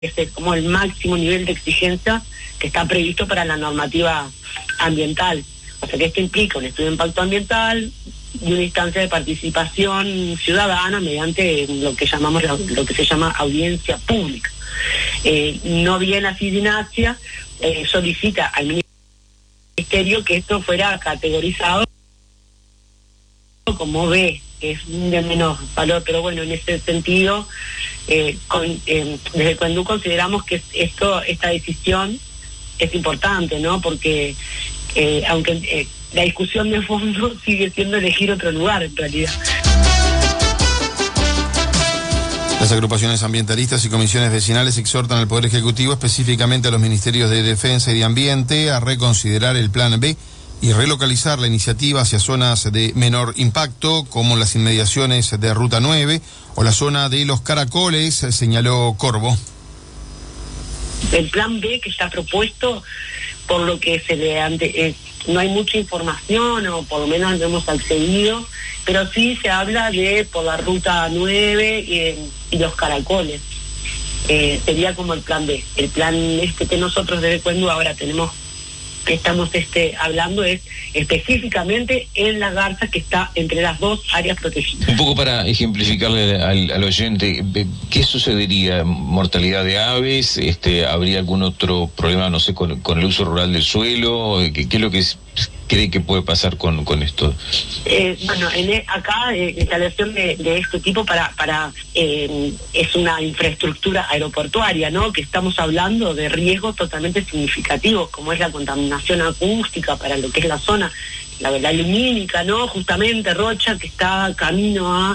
es como el máximo nivel de exigencia que está previsto para la normativa ambiental. O sea que esto implica un estudio de impacto ambiental y una instancia de participación ciudadana mediante lo que se llama audiencia pública. No bien así Dinasia solicita al Ministerio que esto fuera categorizado como B, que es de menos valor, pero bueno, en ese sentido, desde Coendú consideramos que esta decisión es importante, ¿no? Porque aunque la discusión de fondo sigue siendo elegir otro lugar en realidad. Las agrupaciones ambientalistas y comisiones vecinales exhortan al Poder Ejecutivo, específicamente a los Ministerios de Defensa y de Ambiente, a reconsiderar el Plan B y relocalizar la iniciativa hacia zonas de menor impacto, como las inmediaciones de Ruta 9 o la zona de Los Caracoles, señaló Corvo. El Plan B que está propuesto, por lo que no hay mucha información, o por lo menos no hemos accedido, pero sí se habla de por la Ruta 9 y Los Caracoles. Sería como el Plan B. El plan que nosotros desde Coendú ahora estamos hablando es específicamente en la garza que está entre las dos áreas protegidas. Un poco para ejemplificarle al oyente, ¿qué sucedería? ¿Mortalidad de aves? ¿Habría algún otro problema, no sé, con el uso rural del suelo? ¿Qué es lo que cree que puede pasar con esto? Bueno, acá instalación de este tipo es una infraestructura aeroportuaria, ¿no? Que estamos hablando de riesgos totalmente significativos, como es la contaminación acústica para lo que es la zona, la lumínica, ¿no? Justamente Rocha, que está camino a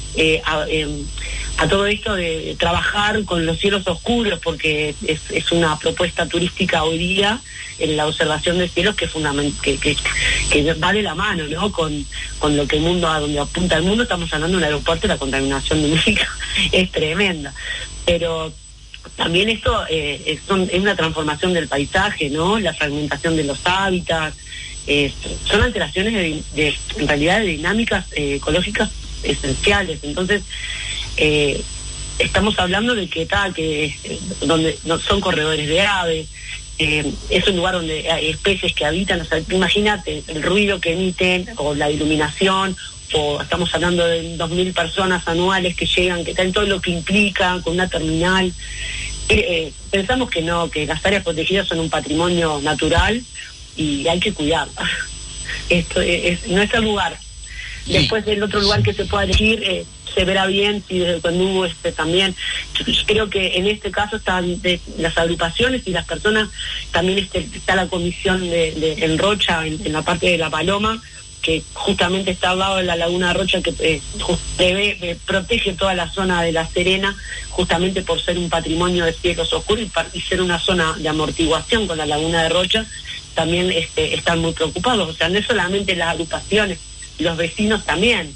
todo esto de trabajar con los cielos oscuros, porque es una propuesta turística hoy día en la observación de cielos que va de la mano, ¿no? Con lo que a donde apunta el mundo. Estamos hablando de un aeropuerto y la contaminación lumínica es tremenda, pero también esto es una transformación del paisaje, ¿no? La fragmentación de los hábitats, son alteraciones en realidad de dinámicas ecológicas esenciales. Entonces estamos hablando de donde no son corredores de aves, es un lugar donde hay especies que habitan. O sea, imagínate el ruido que emiten o la iluminación, o estamos hablando de 2.000 personas anuales que llegan, que tal, todo lo que implica con una terminal. Pensamos que las áreas protegidas son un patrimonio natural y hay que cuidarlas. Esto no es el lugar. Después del otro lugar que se pueda elegir, se verá bien si desde Coendú también. Yo creo que en este caso están las agrupaciones y las personas, también está la comisión en Rocha, en la parte de La Paloma, que justamente está al lado de la laguna de Rocha, que protege toda la zona de La Serena, justamente por ser un patrimonio de cielos oscuros y ser una zona de amortiguación con la laguna de Rocha. También están muy preocupados. O sea, no es solamente las agrupaciones, los vecinos también.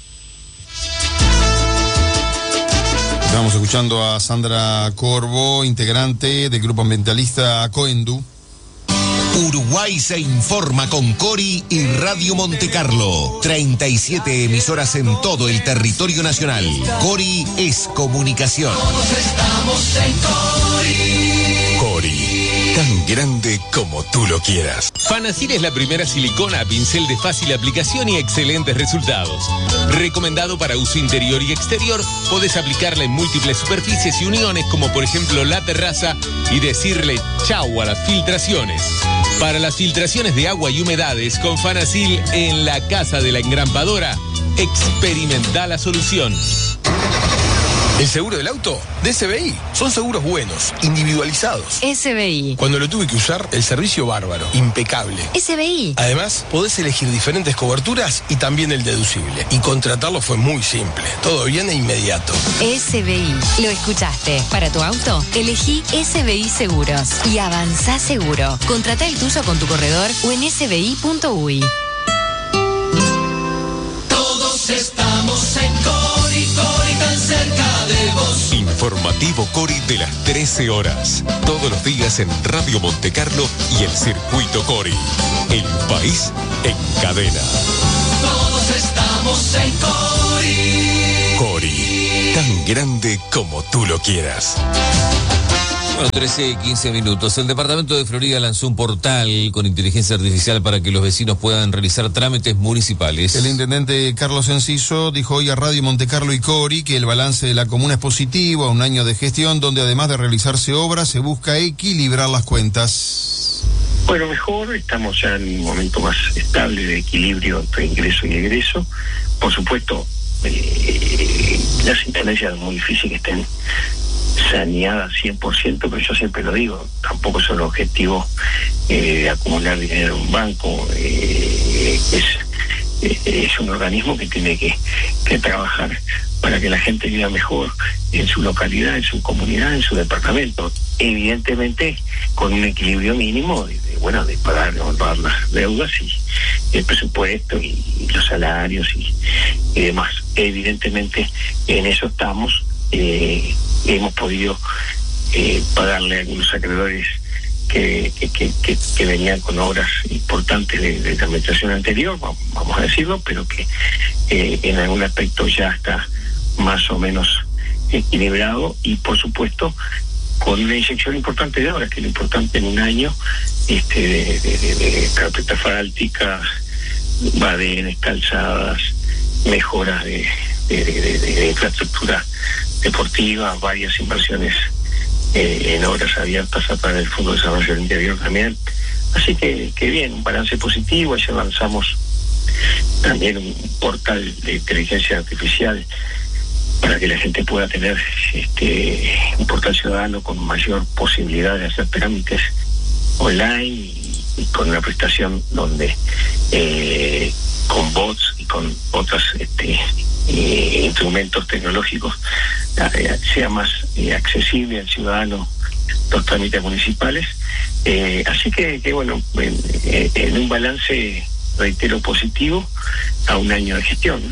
Estamos escuchando a Sandra Corvo, integrante del grupo ambientalista Coendú. Uruguay se informa con Cori y Radio Montecarlo. 37 emisoras en todo el territorio nacional. Cori es comunicación. Todos estamos en Cori. Cori, tan grande como tú lo quieras. Fanacil es la primera silicona a pincel de fácil aplicación y excelentes resultados. Recomendado para uso interior y exterior, podés aplicarla en múltiples superficies y uniones, como por ejemplo la terraza, y decirle chau a las filtraciones. Para las filtraciones de agua y humedades con Fanacil en la casa de la engrampadora, experimenta la solución. ¿El seguro del auto? De SBI. Son seguros buenos, individualizados. SBI. Cuando lo tuve que usar, el servicio bárbaro, impecable. SBI. Además, podés elegir diferentes coberturas y también el deducible. Y contratarlo fue muy simple. Todo bien e inmediato. SBI. Lo escuchaste. Para tu auto, elegí SBI Seguros. Y avanzá seguro. Contratá el tuyo con tu corredor o en sbi.uy. Todos estamos en Cori, Cori tan cerca de vos. Informativo Cori de las 13 horas. Todos los días en Radio Montecarlo y el Circuito Cori. El país en cadena. Todos estamos en Cori. Cori, tan grande como tú lo quieras. Bueno, 13:15 minutos. El departamento de Florida lanzó un portal con inteligencia artificial para que los vecinos puedan realizar trámites municipales. El intendente Carlos Enciso dijo hoy a Radio Montecarlo y Cori que el balance de la comuna es positivo a un año de gestión, donde además de realizarse obras se busca equilibrar las cuentas. Bueno, mejor, estamos ya en un momento más estable de equilibrio entre ingreso y egreso. Por supuesto, las intendencias es muy difícil que estén saneadas 100%, pero yo siempre lo digo, tampoco es un objetivo de acumular dinero en un banco, es un organismo que tiene que trabajar para que la gente viva mejor en su localidad, en su comunidad, en su departamento, evidentemente con un equilibrio mínimo de pagar, honrar las deudas y el presupuesto y los salarios y demás. Evidentemente en eso estamos. Hemos podido pagarle a algunos acreedores que venían con obras importantes de la administración anterior, vamos a decirlo, pero que en algún aspecto ya está más o menos equilibrado y por supuesto con una inyección importante de obras, que es lo importante en un año, de carpeta asfáltica, badenes, calzadas, mejoras de infraestructura deportiva, varias inversiones en obras abiertas a través del Fondo de Desarrollo del Interior también. Así que bien, un balance positivo. Ayer lanzamos también un portal de inteligencia artificial para que la gente pueda tener un portal ciudadano con mayor posibilidad de hacer trámites online y con una prestación donde con bots y con otros instrumentos tecnológicos sea más accesible al ciudadano los trámites municipales. Así que bueno, en un balance, reitero, positivo a un año de gestión.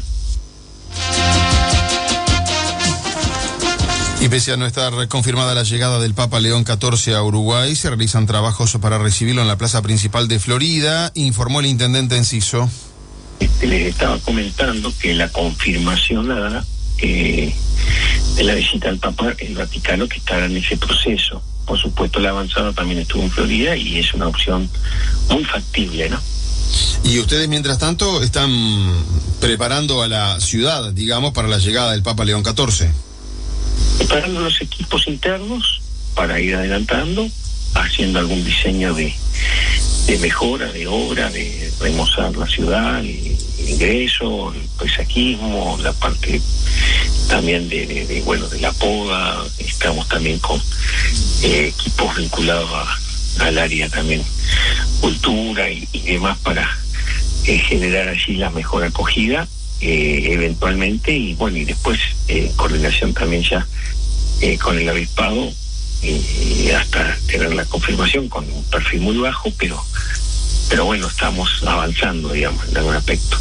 Y pese a no estar confirmada la llegada del Papa León XIV a Uruguay, se realizan trabajos para recibirlo en la plaza principal de Florida, informó el intendente Enciso. Les estaba comentando que la confirmación la da de la visita al Papa el Vaticano, que estará en ese proceso. Por supuesto, la avanzada también estuvo en Florida y es una opción muy factible, ¿no? Y ustedes, mientras tanto, están preparando a la ciudad, digamos, para la llegada del Papa León XIV. Preparando los equipos internos para ir adelantando, haciendo algún diseño de mejora, de obra, de remozar la ciudad, el ingreso, el paisajísmo, la parte también de la poda. Estamos también con equipos vinculados al área también cultura y demás para generar allí la mejor acogida eventualmente y después coordinación también ya con el obispado hasta tener la confirmación con un perfil muy bajo, pero bueno, estamos avanzando, digamos, en algún aspecto.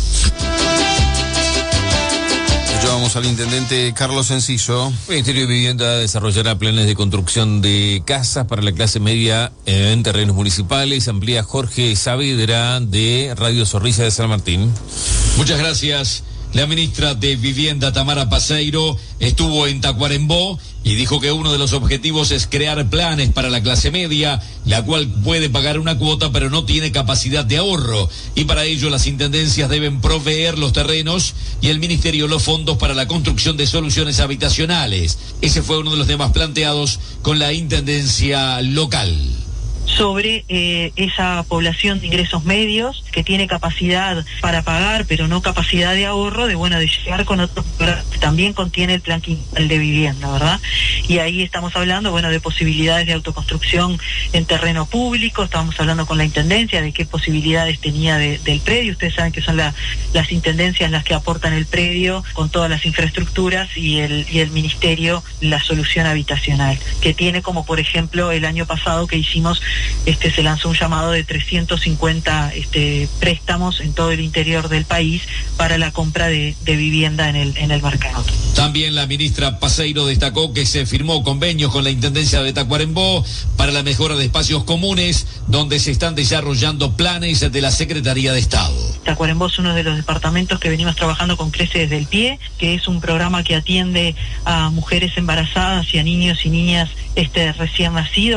Llevamos al intendente Carlos Enciso. El Ministerio de Vivienda desarrollará planes de construcción de casas para la clase media en terrenos municipales. Amplía Jorge Saavedra de Radio Zorrilla de San Martín. Muchas gracias. La ministra de Vivienda, Tamara Paseiro, estuvo en Tacuarembó y dijo que uno de los objetivos es crear planes para la clase media, la cual puede pagar una cuota pero no tiene capacidad de ahorro. Y para ello las intendencias deben proveer los terrenos y el ministerio los fondos para la construcción de soluciones habitacionales. Ese fue uno de los temas planteados con la intendencia local. Sobre esa población de ingresos medios que tiene capacidad para pagar pero no capacidad de ahorro, de llegar con otros programas que también contiene el plan quinquenal de vivienda, ¿verdad? Y ahí estamos hablando de posibilidades de autoconstrucción en terreno público. Estábamos hablando con la intendencia de qué posibilidades tenía del predio. Ustedes saben que son las intendencias las que aportan el predio con todas las infraestructuras y el ministerio la solución habitacional, que tiene como por ejemplo el año pasado que hicimos se lanzó un llamado de 350 préstamos en todo el interior del país para la compra de vivienda en el mercado. También la ministra Paseiro destacó que se firmó convenios con la Intendencia de Tacuarembó para la mejora de espacios comunes, donde se están desarrollando planes de la Secretaría de Estado. Tacuarembó es uno de los departamentos que venimos trabajando con Crece desde el Pie, que es un programa que atiende a mujeres embarazadas y a niños y niñas recién nacidos.